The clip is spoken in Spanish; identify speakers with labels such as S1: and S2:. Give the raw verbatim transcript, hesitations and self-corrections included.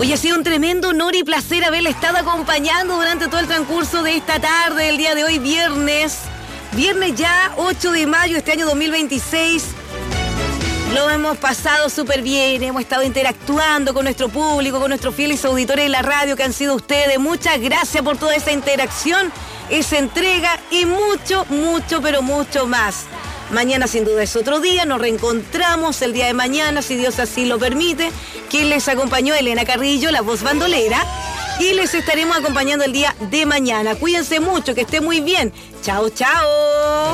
S1: Hoy ha sido un tremendo honor y placer haberle estado acompañando durante todo el transcurso de esta tarde, el día de hoy, viernes. Viernes ya, ocho de mayo de este año dos mil veintiséis. Lo hemos pasado súper bien, hemos estado interactuando con nuestro público, con nuestros fieles auditores de la radio que han sido ustedes. Muchas gracias por toda esa interacción, esa entrega y mucho, mucho, pero mucho más. Mañana sin duda es otro día, nos reencontramos el día de mañana, si Dios así lo permite. Quien les acompañó, Elena Carrillo, la voz bandolera. Y les estaremos acompañando el día de mañana. Cuídense mucho, que esté muy bien. Chao, chao.